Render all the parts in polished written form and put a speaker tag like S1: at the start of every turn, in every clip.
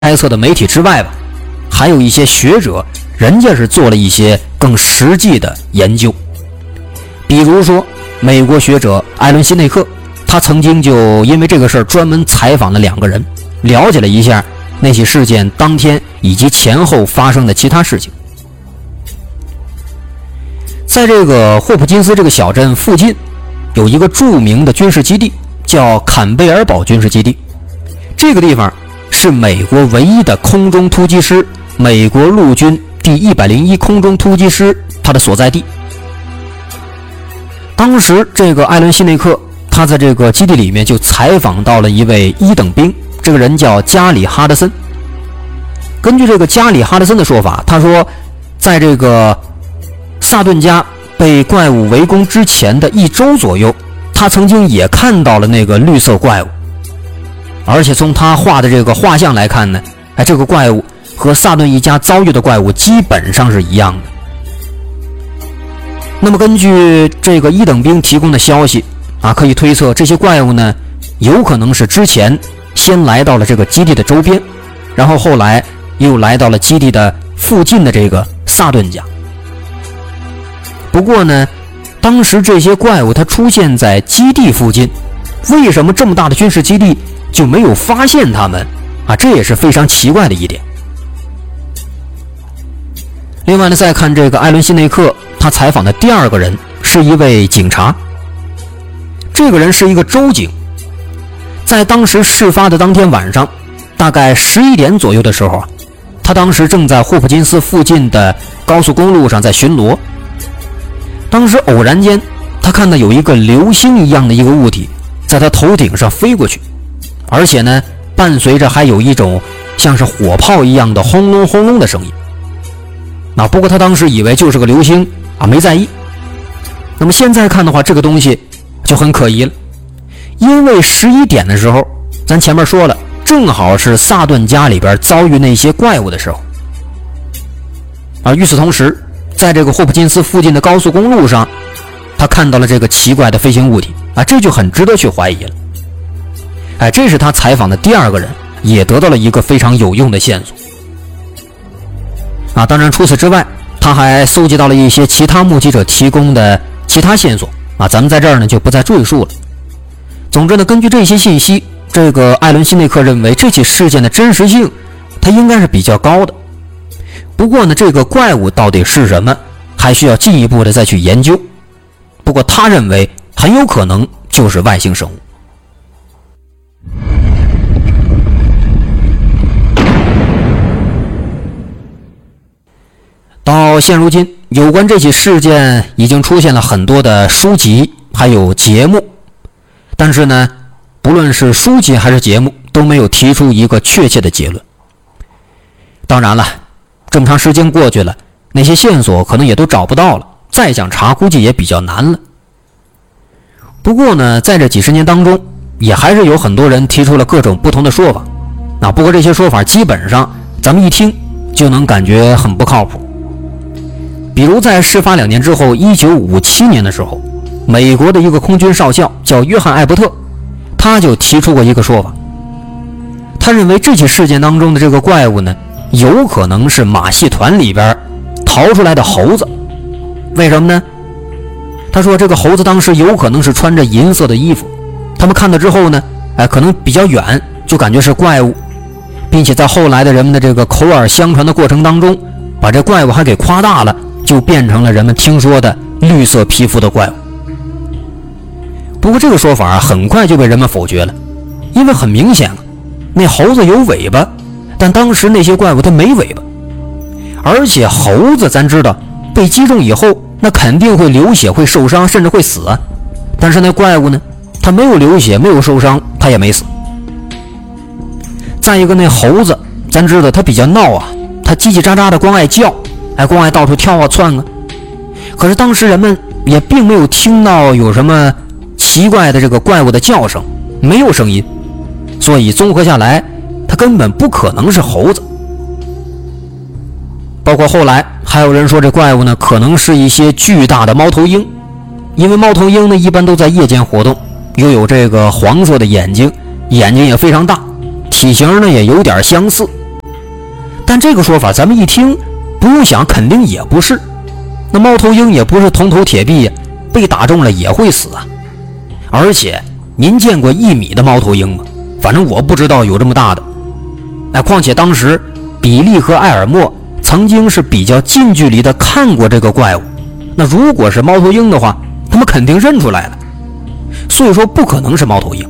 S1: 猜测的媒体之外吧，还有一些学者，人家是做了一些更实际的研究。比如说美国学者艾伦·希内克，他曾经就因为这个事儿专门采访了2个人，了解了一下那起事件当天以及前后发生的其他事情。在这个霍普金斯这个小镇附近，有一个著名的军事基地，叫坎贝尔堡军事基地。这个地方是美国唯一的空中突击师，美国陆军第101空中突击师他的所在地。当时这个艾伦·希内克他在这个基地里面就采访到了一位1等兵，这个人叫加里·哈德森。根据这个加里·哈德森的说法，他说在这个萨顿家被怪物围攻之前的1周左右，他曾经也看到了那个绿色怪物，而且从他画的这个画像来看呢，这个怪物和萨顿一家遭遇的怪物基本上是一样的。那么根据这个1等兵提供的消息可以推测这些怪物呢，有可能是之前先来到了这个基地的周边，然后后来又来到了基地的附近的这个萨顿家。不过呢，当时这些怪物它出现在基地附近，为什么这么大的军事基地就没有发现他们这也是非常奇怪的一点。另外呢，再看这个艾伦·希内克他采访的第2个人是一位警察，这个人是一个州警。在当时事发的当天晚上大概11点左右的时候他当时正在霍普金斯附近的高速公路上在巡逻。当时偶然间他看到有一个流星一样的一个物体在他头顶上飞过去，而且呢伴随着还有一种像是火炮一样的轰隆轰隆的声音。不过他当时以为就是个流星没在意。那么现在看的话，这个东西就很可疑了，因为11点的时候咱前面说了，正好是萨顿家里边遭遇那些怪物的时候。与此同时，在这个霍普金斯附近的高速公路上，他看到了这个奇怪的飞行物体这就很值得去怀疑了。这是他采访的第2个人，也得到了一个非常有用的线索。当然除此之外，他还搜集到了一些其他目击者提供的其他线索咱们在这儿呢就不再赘述了。总之呢，根据这些信息，这个艾伦·希内克认为这起事件的真实性它应该是比较高的。不过呢，这个怪物到底是什么，还需要进一步的再去研究。不过他认为很有可能就是外星生物。到现如今，有关这起事件已经出现了很多的书籍还有节目，但是呢，不论是书籍还是节目都没有提出一个确切的结论。当然了，这么长时间过去了，那些线索可能也都找不到了，再想查估计也比较难了。不过呢，在这几十年当中，也还是有很多人提出了各种不同的说法。不过这些说法基本上咱们一听就能感觉很不靠谱。比如在事发2年之后，1957年的时候，美国的一个空军少校叫约翰·艾伯特，他就提出过一个说法。他认为这起事件当中的这个怪物呢，有可能是马戏团里边逃出来的猴子。为什么呢？他说这个猴子当时有可能是穿着银色的衣服，他们看到之后呢，可能比较远就感觉是怪物，并且在后来的人们的这个口耳相传的过程当中，把这怪物还给夸大了，就变成了人们听说的绿色皮肤的怪物。不过这个说法很快就被人们否决了，因为很明显那猴子有尾巴，但当时那些怪物它没尾巴，而且猴子咱知道被击中以后那肯定会流血会受伤甚至会死但是那怪物呢，它没有流血没有受伤，它也没死。再一个，那猴子咱知道它比较闹它叽叽喳喳的光爱叫，光爱到处跳窜可是当时人们也并没有听到有什么奇怪的这个怪物的叫声，没有声音，所以综合下来它根本不可能是猴子。包括后来还有人说这怪物呢可能是一些巨大的猫头鹰，因为猫头鹰呢一般都在夜间活动，又有这个黄色的眼睛，眼睛也非常大，体型呢也有点相似但这个说法咱们一听，不用想肯定也不是。那猫头鹰也不是铜头铁壁呀，被打中了也会死啊。而且您见过1米的猫头鹰吗？反正我不知道有这么大的。况且当时比利和埃尔默曾经是比较近距离的看过这个怪物，那如果是猫头鹰的话，他们肯定认出来了，所以说不可能是猫头鹰。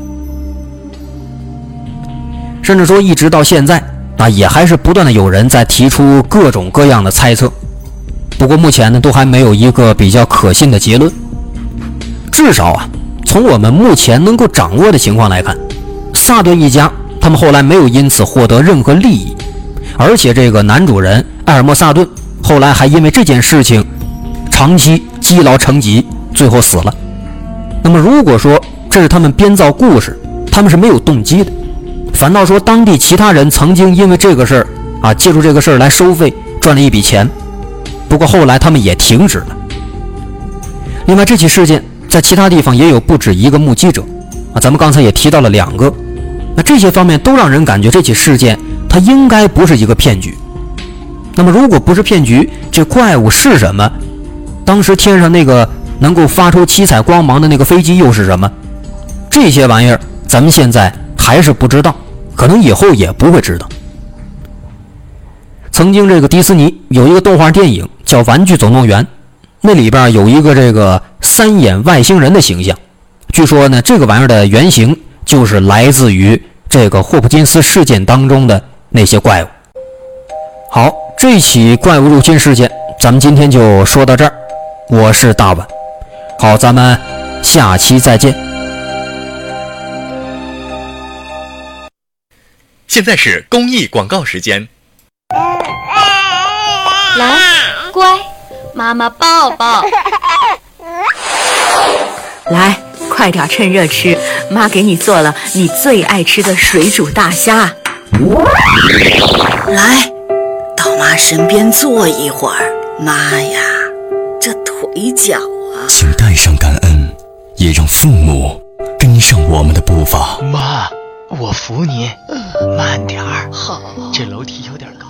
S1: 甚至说一直到现在也还是不断的有人在提出各种各样的猜测，不过目前呢都还没有一个比较可信的结论。至少从我们目前能够掌握的情况来看，萨顿一家他们后来没有因此获得任何利益，而且这个男主人埃尔默萨顿后来还因为这件事情长期积劳成疾，最后死了。那么如果说这是他们编造故事，他们是没有动机的，反倒说当地其他人曾经因为这个事儿借助这个事儿来收费，赚了一笔钱，不过后来他们也停止了。另外这起事件在其他地方也有不止一个目击者咱们刚才也提到了2个，那这些方面都让人感觉这起事件它应该不是一个骗局。那么如果不是骗局，这怪物是什么？当时天上那个能够发出七彩光芒的那个飞机又是什么？这些玩意儿咱们现在还是不知道，可能以后也不会知道。曾经这个迪士尼有一个动画电影叫《玩具总动员》，那里边有一个这个3眼外星人的形象，据说呢这个玩意儿的原型就是来自于这个霍普金斯事件当中的那些怪物。好，这起怪物入侵事件咱们今天就说到这儿，我是大碗。好，咱们下期再见。
S2: 现在是公益广告时间。
S3: 来，乖，妈妈抱抱。
S4: 来，快点趁热吃，妈给你做了你最爱吃的水煮大虾。
S5: 来，到妈身边坐一会儿。妈呀，这腿脚
S6: 请带上感恩，也让父母跟上我们的步伐。
S7: 妈，我扶你，慢点儿。好，这楼梯有点高。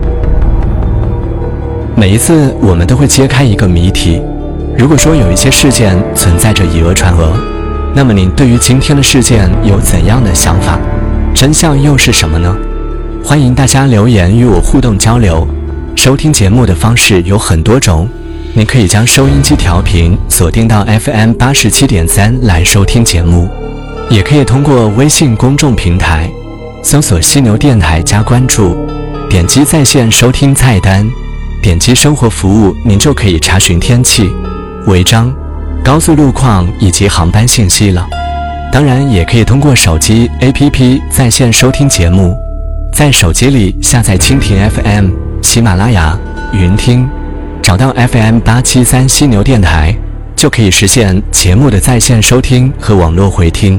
S8: 每一次我们都会揭开一个谜题，如果说有一些事件存在着以讹传讹，那么您对于今天的事件有怎样的想法？真相又是什么呢？欢迎大家留言与我互动交流。收听节目的方式有很多种，您可以将收音机调频锁定到 FM 87.3来收听节目，也可以通过微信公众平台搜索犀牛电台加关注，点击在线收听菜单，点击生活服务，您就可以查询天气、违章、高速路况以及航班信息了。当然也可以通过手机 APP 在线收听节目，在手机里下载蜻蜓 FM、喜马拉雅、云听，找到 FM 873犀牛电台，就可以实现节目的在线收听和网络回听。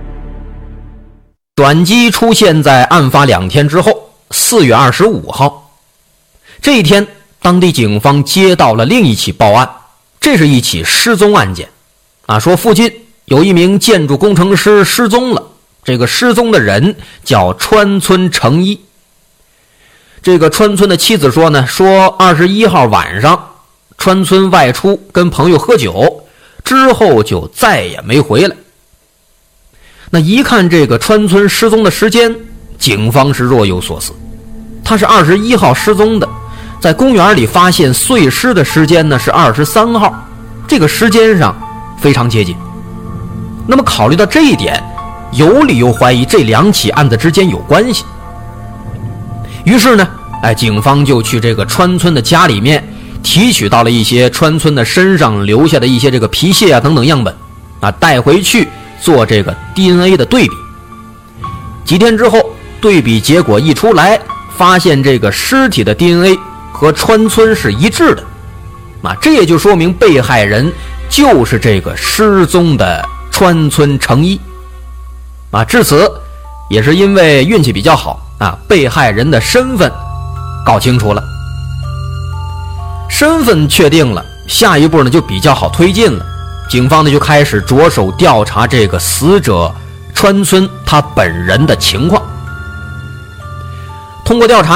S1: 转机出现在案发2天之后，4月25号。这一天，当地警方接到了另一起报案，这是一起失踪案件说附近有一名建筑工程师失踪了，这个失踪的人叫川村诚一。这个川村的妻子说21号晚上川村外出跟朋友喝酒，之后就再也没回来。那一看这个川村失踪的时间，警方是若有所思。他是21号失踪的，在公园里发现碎尸的时间呢是23号，这个时间上非常接近。那么考虑到这一点，有理由怀疑这2起案子之间有关系。于是呢警方就去这个川村的家里面提取到了一些川村的身上留下的一些这个皮屑等等样本带回去做这个 DNA 的对比。几天之后，对比结果一出来，发现这个尸体的 DNA 和川村是一致的这也就说明被害人就是这个失踪的川村诚一至此也是因为运气比较好被害人的身份搞清楚了。身份确定了，下一步呢就比较好推进了。警方呢就开始着手调查这个死者川村他本人的情况。通过调查